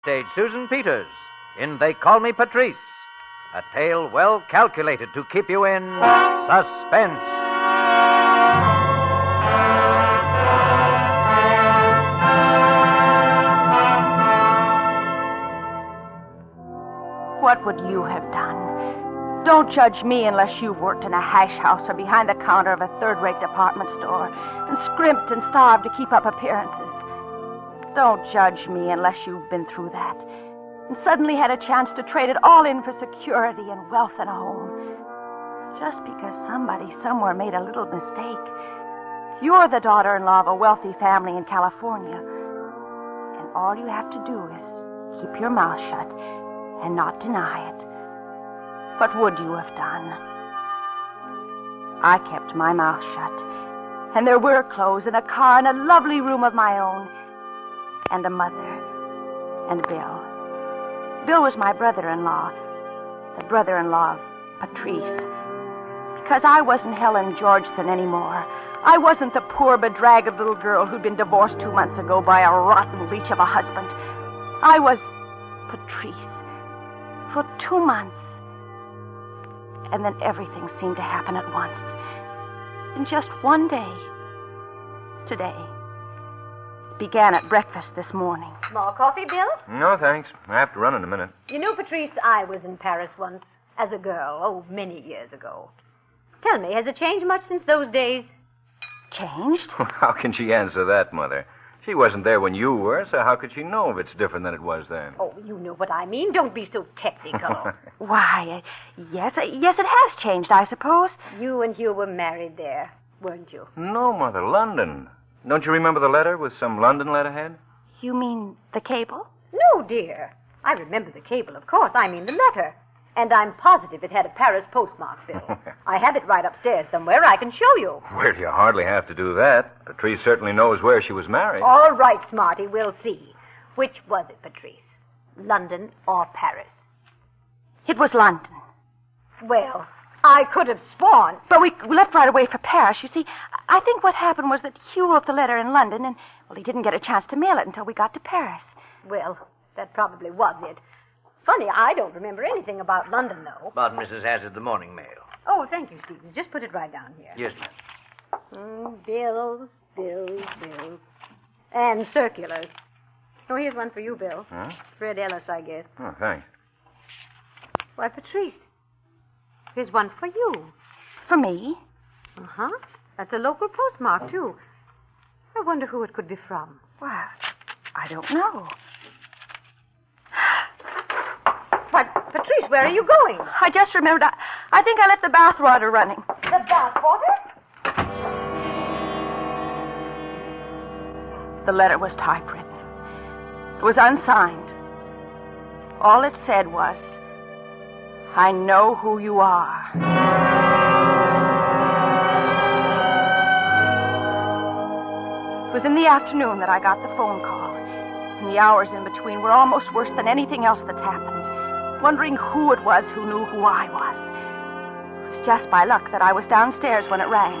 Stage Susan Peters in They Call Me Patrice, a tale well calculated to keep you in suspense. What would you have done? Don't judge me unless you've worked in a hash house or behind the counter of a third-rate department store and scrimped and starved to keep up appearances. Don't judge me unless you've been through that and suddenly had a chance to trade it all in for security and wealth and a home. Just because somebody somewhere made a little mistake. You're the daughter-in-law of a wealthy family in California. And all you have to do is keep your mouth shut and not deny it. What would you have done? I kept my mouth shut. And there were clothes and a car and a lovely room of my own. And a mother. And Bill. Bill was my brother-in-law. The brother-in-law of Patrice. Because I wasn't Helen Georgeson anymore. I wasn't the poor, bedraggled little girl who'd been divorced 2 months ago by a rotten leech of a husband. I was Patrice. For 2 months. And then everything seemed to happen at once. In just one day. Today. Began at breakfast this morning. More coffee, Bill? No, thanks. I have to run in a minute. You know, Patrice, I was in Paris once, as a girl, many years ago. Tell me, has it changed much since those days? Changed? How can she answer that, Mother? She wasn't there when you were, so how could she know if it's different than it was then? Oh, you know what I mean. Don't be so technical. Why, yes, it has changed, I suppose. You and Hugh were married there, weren't you? No, Mother, London. Don't you remember the letter with some London letterhead? You mean the cable? No, dear. I remember the cable, of course. I mean the letter. And I'm positive it had a Paris postmark, Bill. I have it right upstairs somewhere. I can show you. Well, you hardly have to do that. Patrice certainly knows where she was married. All right, Smarty, we'll see. Which was it, Patrice? London or Paris? It was London. Well, I could have sworn. But we left right away for Paris. You see, I think what happened was that Hugh wrote the letter in London, and, well, he didn't get a chance to mail it until we got to Paris. Well, that probably was it. Funny, I don't remember anything about London, though. About Mrs. Hazard, the morning mail. Oh, thank you, Stephen. Just put it right down here. Yes, ma'am. Bills. And circulars. Oh, here's one for you, Bill. Huh? Fred Ellis, I guess. Oh, thanks. Why, Patrice, here's one for you. For me? Uh-huh. That's a local postmark, too. I wonder who it could be from. Well, I don't know. Why, Patrice, where are you going? I just remembered. I think I left the bath water running. The bath water? The letter was typewritten. It was unsigned. All it said was, I know who you are. It was in the afternoon that I got the phone call. And the hours in between were almost worse than anything else that's happened. Wondering who it was who knew who I was. It was just by luck that I was downstairs when it rang.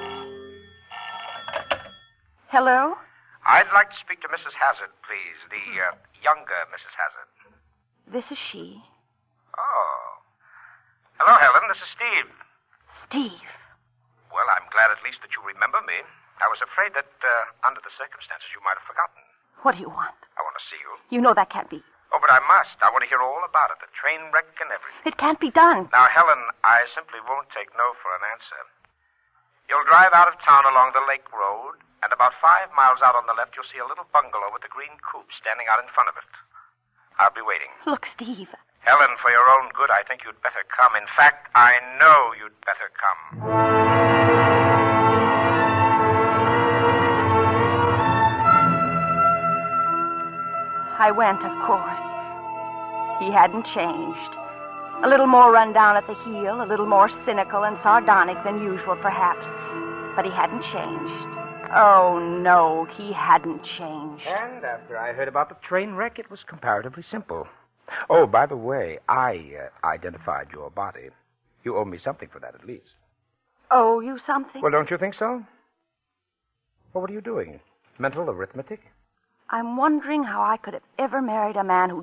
Hello? I'd like to speak to Mrs. Hazard, please. The younger Mrs. Hazard. This is she. Oh. Hello, Helen. This is Steve. Steve. Well, I'm glad at least that you remember me. I was afraid that, under the circumstances, you might have forgotten. What do you want? I want to see you. You know that can't be. Oh, but I must. I want to hear all about it. The train wreck and everything. It can't be done. Now, Helen, I simply won't take no for an answer. You'll drive out of town along the Lake Road, and about 5 miles out on the left, you'll see a little bungalow with a green coupe standing out in front of it. I'll be waiting. Look, Steve. Helen, for your own good, I think you'd better come. In fact, I know you'd better come. I went, of course. He hadn't changed. A little more run down at the heel, a little more cynical and sardonic than usual, perhaps. But he hadn't changed. Oh, no, he hadn't changed. And after I heard about the train wreck, it was comparatively simple. Oh, by the way, I identified your body. You owe me something for that, at least. Owe you something? Well, don't you think so? Well, what are you doing? Mental arithmetic? I'm wondering how I could have ever married a man who